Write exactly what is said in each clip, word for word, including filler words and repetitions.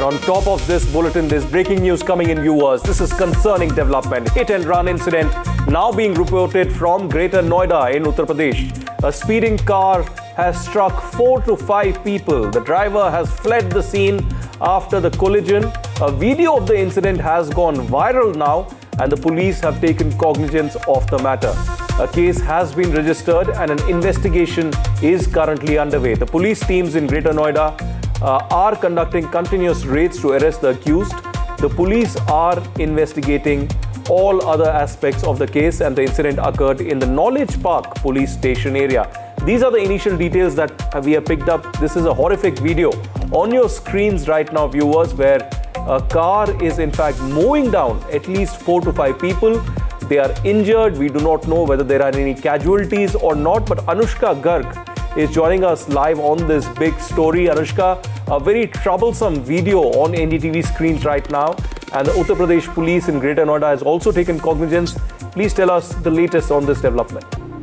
on top of this bulletin, there's breaking news coming in, viewers. This is concerning development. Hit and run incident now being reported from Greater Noida in Uttar Pradesh. A speeding car has struck four to five people. The driver has fled the scene after the collision. A video of the incident has gone viral now, and the police have taken cognizance of the matter. A case has been registered and an investigation is currently underway. The police teams in Greater Noida uh, are conducting continuous raids to arrest the accused. The police are investigating all other aspects of the case, and the incident occurred in the Knowledge Park police station area. These are the initial details that we have picked up. This is a horrific video on your screens right now, viewers, where a car is in fact mowing down at least four to five people. They are injured. We do not know whether there are any casualties or not, but Anushka Garg is joining us live on this big story. Anushka, a very troublesome video on N D T V screens right now, and the Uttar Pradesh police in Greater Noida has also taken cognizance. Please tell us the latest on this development.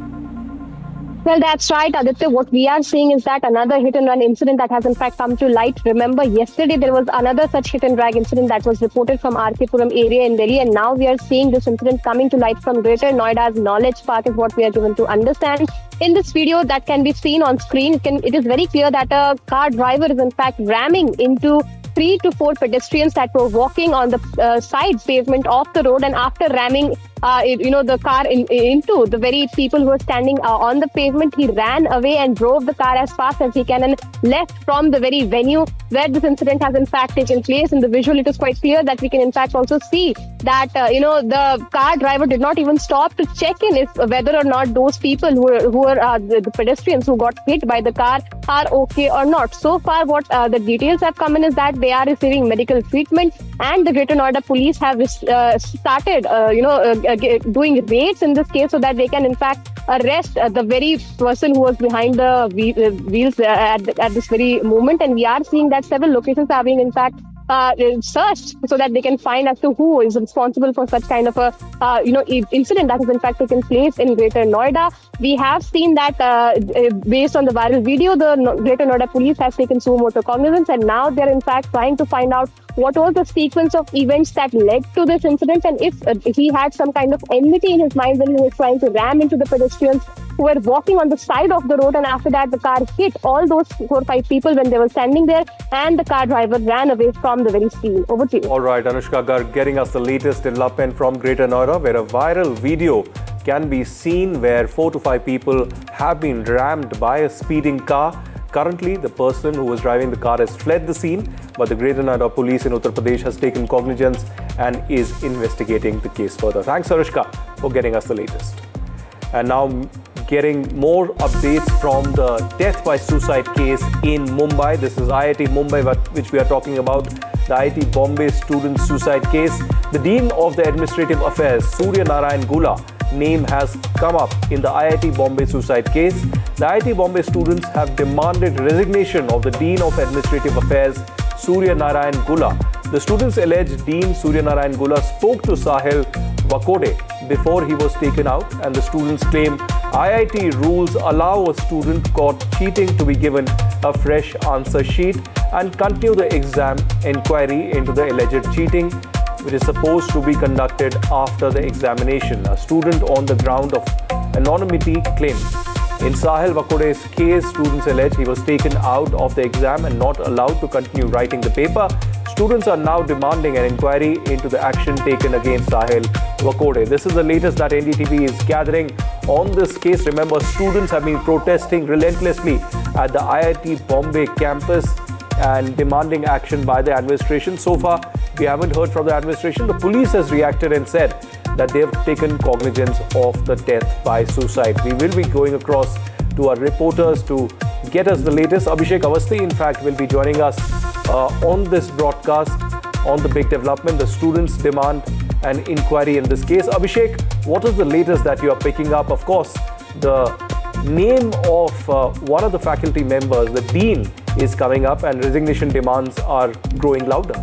Well, that's right, Aditya. What we are seeing is that another hit and run incident that has in fact come to light. Remember, yesterday there was another such hit and drag incident that was reported from R K Puram area in Delhi, and now we are seeing this incident coming to light from Greater Noida's Knowledge Park is what we are given to understand. In this video that can be seen on screen, it, can, it is very clear that a car driver is in fact ramming into three to four pedestrians that were walking on the uh, side pavement of the road, and after ramming uh, you know the car in, into the very people who were standing uh, on the pavement, he ran away and drove the car as fast as he can and left from the very venue where this incident has in fact taken place. In the visual, it is quite clear that we can in fact also see that uh, you know the car driver did not even stop to check in if whether or not those people who were, who were uh, the, the pedestrians who got hit by the car are okay or not. So far, what uh, the details have come in is that they are receiving medical treatment, and the Greater Noida police have uh, started uh, you know uh, doing raids in this case so that they can in fact arrest uh, the very person who was behind the wheels uh, at, at this very moment. And we are seeing that several locations are being in fact Uh, searched so that they can find as to who is responsible for such kind of a uh, you know incident that has in fact taken place in Greater Noida. We have seen that uh, based on the viral video, the Greater Noida police has taken suo motu cognizance, and now they are in fact trying to find out what was the sequence of events that led to this incident, and if, uh, if he had some kind of enmity in his mind when he was trying to ram into the pedestrians who were walking on the side of the road, and after that the car hit all those four or five people when they were standing there, and the car driver ran away from the very scene. Over to you. All right, Anushka Garg getting us the latest development from Greater Noida, where a viral video can be seen where four to five people have been rammed by a speeding car. Currently, the person who was driving the car has fled the scene, but the Greater Noida police in Uttar Pradesh has taken cognizance and is investigating the case further. Thanks, Anushka, for getting us the latest. And now, getting more updates from the death by suicide case in Mumbai. This is I I T Mumbai, which we are talking about, the I I T Bombay student suicide case. The Dean of the Administrative Affairs, Surya Narayan Gula, name has come up in the I I T Bombay suicide case. The I I T Bombay students have demanded resignation of the Dean of Administrative Affairs, Surya Narayan Gula. The students allege Dean Surya Narayan Gula spoke to Sahil Vakode before he was taken out, and the students claim I I T rules allow a student caught cheating to be given a fresh answer sheet and continue the exam inquiry into the alleged cheating, which is supposed to be conducted after the examination. A student on the ground of anonymity claimed. In Sahil Vakode's case, students allege he was taken out of the exam and not allowed to continue writing the paper. Students are now demanding an inquiry into the action taken against Sahil Vakode. This is the latest that N D T V is gathering on this case. Remember, students have been protesting relentlessly at the I I T Bombay campus and demanding action by the administration. So far, we haven't heard from the administration. The police has reacted and said that they have taken cognizance of the death by suicide. We will be going across to our reporters to get us the latest. Abhishek Awasthi, in fact, will be joining us uh, on this broadcast on the big development. The students demand an inquiry in this case. Abhishek, what is the latest that you are picking up? Of course, the name of uh, one of the faculty members, the dean, is coming up, and resignation demands are growing louder.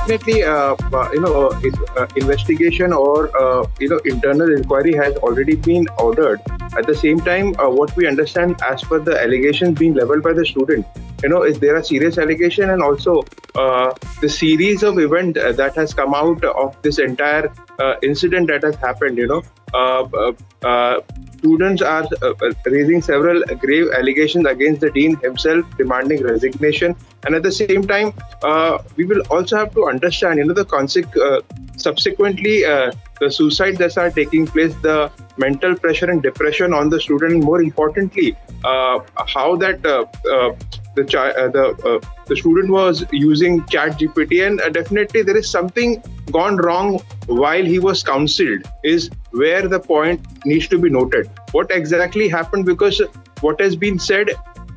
definitely, uh, uh, you know, uh, it- uh, investigation or uh, you know internal inquiry has already been ordered. At the same time, uh, what we understand as per the allegations being leveled by the student, you know, is there a serious allegation, and also uh, the series of event uh, that has come out of this entire uh, incident that has happened. You know, uh, uh, uh, students are uh, raising several grave allegations against the dean himself, demanding resignation. And at the same time, uh, we will also have to understand, you know, the consequence. Uh, subsequently, uh, the suicides that are taking place, the mental pressure and depression on the student, and more importantly, uh, how that uh, uh, the chi- uh, the uh, the student was using Chat G P T, and uh, definitely there is something gone wrong while he was counseled. Is where the point needs to be noted. What exactly happened? Because what has been said,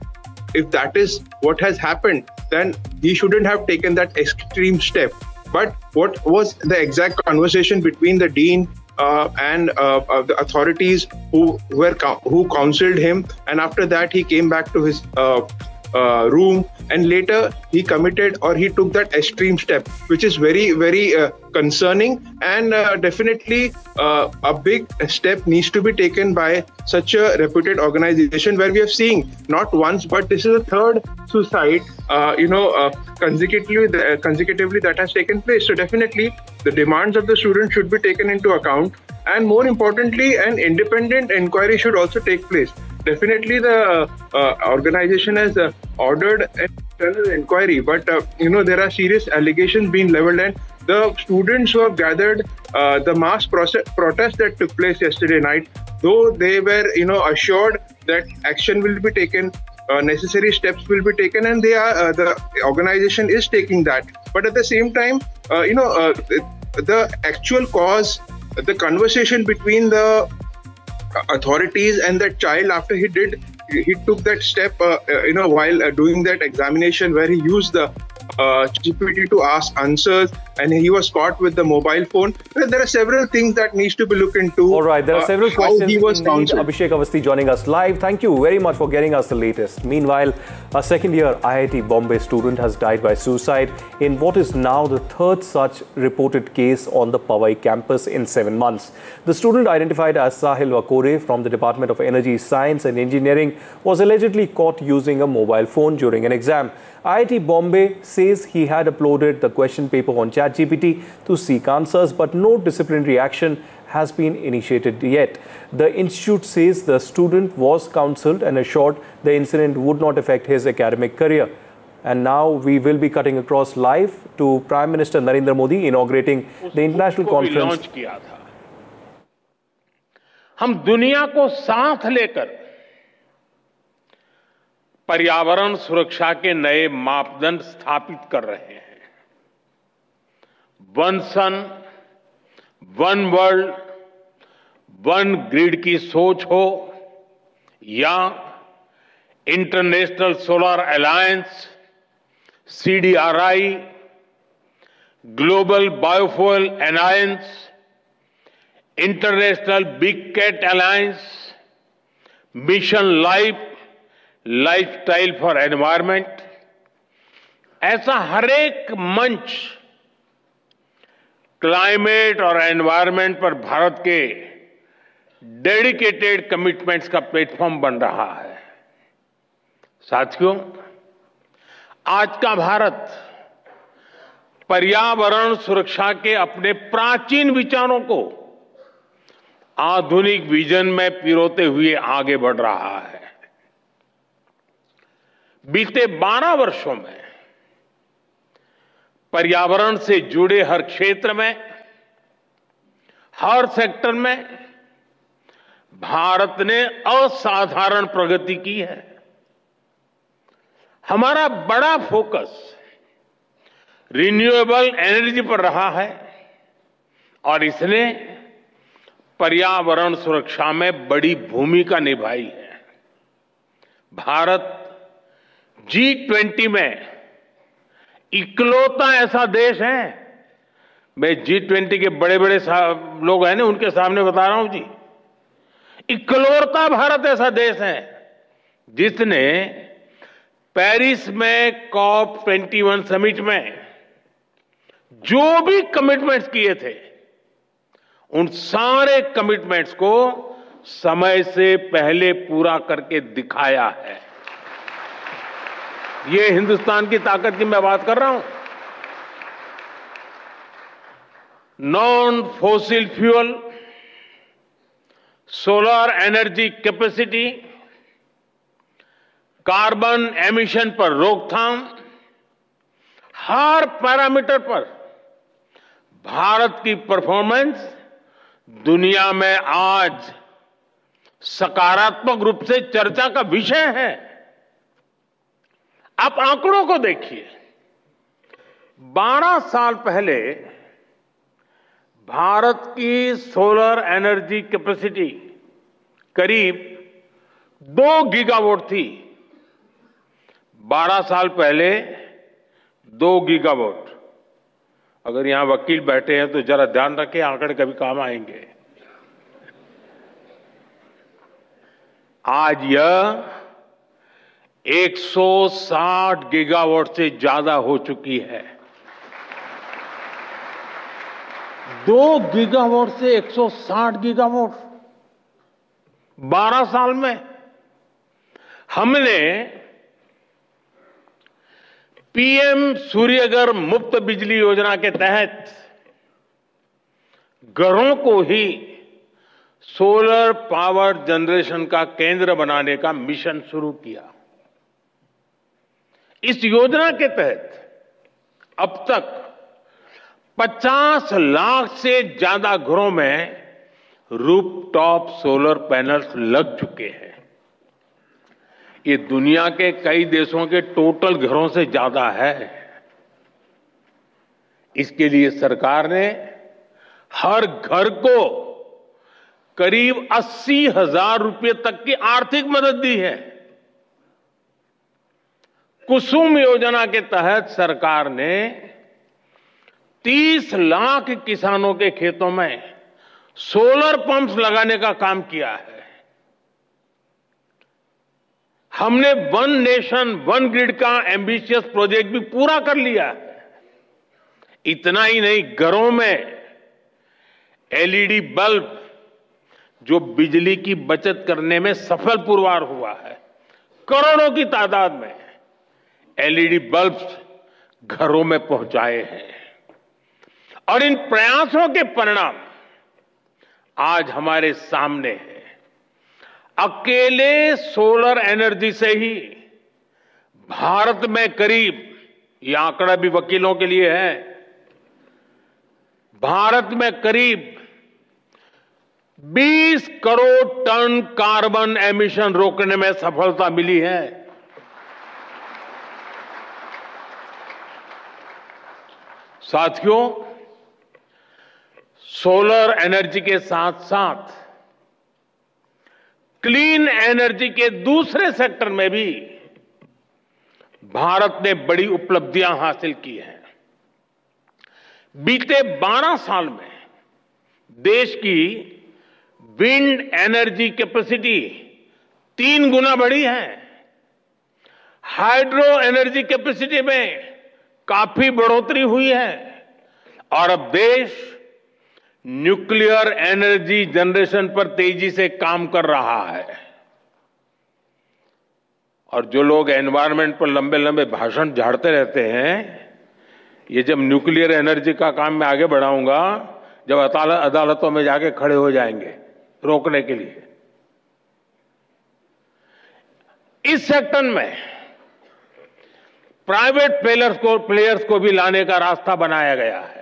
if that is what has happened, then he shouldn't have taken that extreme step. But what was the exact conversation between the dean uh, and uh, uh, the authorities who were who counseled him? And after that, he came back to his uh, uh, room, and later he committed or he took that extreme step, which is very, very uh, concerning. And uh, definitely uh, a big step needs to be taken by such a reputed organization, where we have seen not once, but this is the third suicide, uh, you know, uh, consecutively, uh, consecutively that has taken place. So definitely the demands of the students should be taken into account. And more importantly, an independent inquiry should also take place. Definitely, the uh, organization has uh, ordered an internal inquiry, but uh, you know there are serious allegations being leveled, and the students who have gathered, uh, the mass process, protest that took place yesterday night, though they were you know assured that action will be taken, uh, necessary steps will be taken, and they are uh, the organization is taking that. But at the same time, uh, you know uh, the, the actual cause, the conversation between the authorities and that child after he did he took that step uh, uh, you know while uh, doing that examination, where he used the uh, G P T to ask answers, and he was caught with the mobile phone. There are several things that needs to be looked into. All right, there are several uh, questions. He was Indeed, counseled. Abhishek Avasthi joining us live. Thank you very much for getting us the latest. Meanwhile, a second-year I I T Bombay student has died by suicide in what is now the third such reported case on the Powai campus in seven months. The student, identified as Sahil Wakore from the Department of Energy, Science and Engineering, was allegedly caught using a mobile phone during an exam. I I T Bombay says he had uploaded the question paper on Chat G P T to seek answers, but no disciplinary action has been initiated yet. The institute says the student was counselled and assured the incident would not affect his academic career. And now we will be cutting across live to Prime Minister Narendra Modi inaugurating the international conference. Launch किया था। हम दुनिया को साथ लेकर पर्यावरण सुरक्षा के नए मापदंड स्थापित कर रहे हैं। वन सन, वन वर्ल्ड, वन ग्रिड की सोच हो, या international solar alliance, C D R I, global biofuel alliance, international big cat alliance, mission life, lifestyle for environment, ऐसा हर एक मंच क्लाइमेट और एनवायरमेंट पर भारत के डेडिकेटेड कमिटमेंट्स का प्लेटफॉर्म बन रहा है। साथियों, आज का भारत पर्यावरण सुरक्षा के अपने प्राचीन विचारों को आधुनिक विजन में पिरोते हुए आगे बढ़ रहा है। बीते बारह वर्षों में पर्यावरण से जुड़े हर क्षेत्र में, हर सेक्टर में भारत ने असाधारण प्रगति की है। हमारा बड़ा फोकस रिन्यूएबल एनर्जी पर रहा है और इसने पर्यावरण सुरक्षा में बड़ी भूमिका निभाई है। भारत जी ट्वेंटी में इकलौता ऐसा देश है, मैं जी ट्वेंटी के बड़े बड़े लोग हैं ना, उनके सामने बता रहा हूं जी, इकलौता भारत ऐसा देश है जिसने पेरिस में कॉप ट्वेंटी वन समिट में जो भी कमिटमेंट्स किए थे, उन सारे कमिटमेंट्स को समय से पहले पूरा करके दिखाया है। ये हिंदुस्तान की ताकत की मैं बात कर रहा हूं। Non fossil fuel, solar energy capacity, carbon emission पर रोकथाम, हर पैरामीटर पर भारत की परफॉर्मेंस दुनिया में आज सकारात्मक रूप से चर्चा का विषय है। आप आंकड़ों को देखिए। बारह साल पहले भारत की सोलर एनर्जी कैपेसिटी करीब दो गीगावाट थी। बारह साल पहले दो गीगावाट। अगर यहां वकील बैठे हैं तो जरा ध्यान रखें, आंकड़े कभी काम आएंगे। आज यह एक सौ साठ गीगावाट से ज्यादा हो चुकी है। दो गीगावाट से एक सौ साठ गीगावाट बारह साल में। हमने पीएम सूर्यघर मुफ्त बिजली योजना के तहत घरों को ही सोलर पावर जनरेशन का केंद्र बनाने का मिशन शुरू किया। इस योजना के तहत अब तक पचास लाख से ज्यादा घरों में रूफटॉप सोलर पैनल्स लग चुके हैं। ये दुनिया के कई देशों के टोटल घरों से ज्यादा है। इसके लिए सरकार ने हर घर को करीब अस्सी हजार रुपये तक की आर्थिक मदद दी है। कुसुम योजना के तहत सरकार ने तीस लाख किसानों के खेतों में सोलर पंप्स लगाने का काम किया है। हमने वन नेशन वन ग्रिड का एम्बिशियस प्रोजेक्ट भी पूरा कर लिया है। इतना ही नहीं, घरों में एलईडी बल्ब जो बिजली की बचत करने में सफल पुरवार हुआ है, करोड़ों की तादाद में एलईडी बल्ब्स घरों में पहुंचाए हैं। और इन प्रयासों के परिणाम आज हमारे सामने हैं। अकेले सोलर एनर्जी से ही भारत में करीब, यह आंकड़ा भी वकीलों के लिए है, भारत में करीब बीस करोड़ टन कार्बन एमिशन रोकने में सफलता मिली है। साथियों, सोलर एनर्जी के साथ साथ क्लीन एनर्जी के दूसरे सेक्टर में भी भारत ने बड़ी उपलब्धियां हासिल की हैं। बीते बारह साल में देश की विंड एनर्जी कैपेसिटी तीन गुना बढ़ी है। हाइड्रो एनर्जी कैपेसिटी में काफी बढ़ोतरी हुई है। और अब देश न्यूक्लियर एनर्जी जनरेशन पर तेजी से काम कर रहा है। और जो लोग एनवायरनमेंट पर लंबे लंबे भाषण झाड़ते रहते हैं, ये जब न्यूक्लियर एनर्जी का काम मैं आगे बढ़ाऊंगा, जब अदालतों में जाके खड़े हो जाएंगे रोकने के लिए। इस सेक्टर में प्राइवेट प्लेयर्स को प्लेयर्स को भी लाने का रास्ता बनाया गया है।